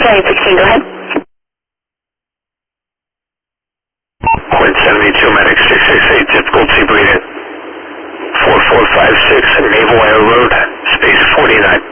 Battalion 16, go ahead. Quint 72, medic 668, difficulty breathing. 4456 Naval Air Road, space 49.